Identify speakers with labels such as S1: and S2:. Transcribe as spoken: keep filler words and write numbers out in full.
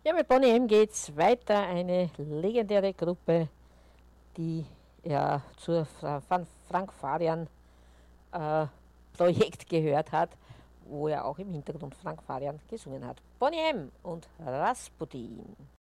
S1: Ja, mit Boney M geht's weiter. Eine legendäre Gruppe, die ja zur Fra- Van Frank Farian äh, Projekt gehört hat, wo er auch im Hintergrund Frank Farian gesungen hat. Boney M und Rasputin.